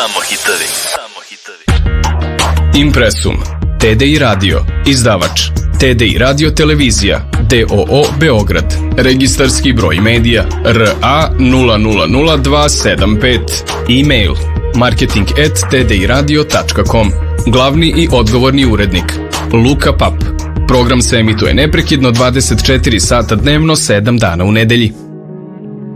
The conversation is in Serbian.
Samo hitovi. Impresum, TDI Radio, izdavač TDI Radio Televizija, DOO Beograd, registarski broj medija RA 000275, e-mail marketing@tdiradio.com. Glavni i odgovorni urednik Luka Pap. Program se emituje neprekidno 24 sata dnevno, 7 dana u nedelji.